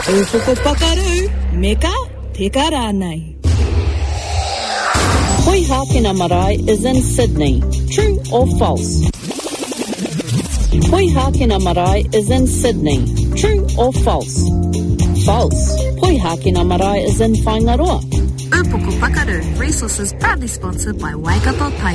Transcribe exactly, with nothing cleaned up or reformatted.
Upoko pakaru, meka tika rānei. Poihākena Marae is in Sydney. True or false? Poihākena Marae is in Sydney. True or false? False. Poihākena Marae is in Whangaroa. Upoko Pakaru, resources proudly sponsored by Waikato Tai